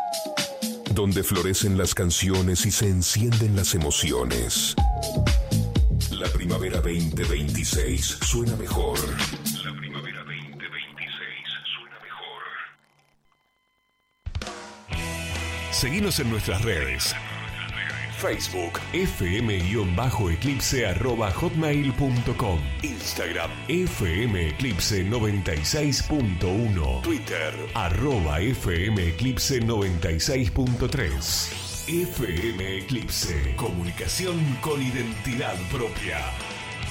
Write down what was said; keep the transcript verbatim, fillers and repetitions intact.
Donde florecen las canciones y se encienden las emociones. La primavera veinte veintiséis suena mejor. La primavera veinte veintiséis suena mejor. Seguinos en nuestras redes. Facebook, fm-eclipse arroba hotmail punto com. Instagram, fmeclipse noventa y seis punto uno. Twitter, arroba fmeclipse noventa y seis punto tres. F M Eclipse, comunicación con identidad propia.